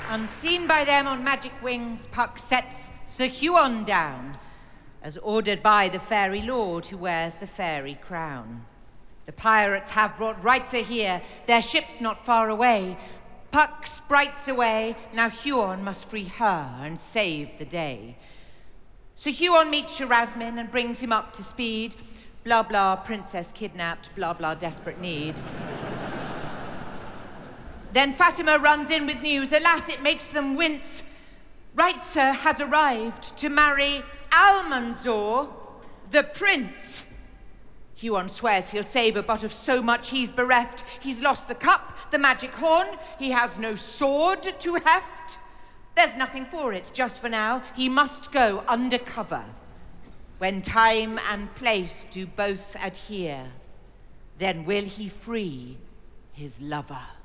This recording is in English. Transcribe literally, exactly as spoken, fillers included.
Unseen by them on magic wings, Puck sets Sir Huon down, as ordered by the fairy lord who wears the fairy crown. The pirates have brought Reitzer here, their ship's not far away. Puck sprites away, now Huon must free her and save the day. So Huon meets Sharasmin and brings him up to speed. Blah blah, princess kidnapped, blah blah, desperate need. Then Fatima runs in with news, alas, it makes them wince. Reitzer has arrived to marry Almanzor, the prince. Huon swears he'll save her, but of so much he's bereft. He's lost the cup, the magic horn, he has no sword to heft. There's nothing for it, just for now, he must go undercover. When time and place do both adhere, then will he free his lover.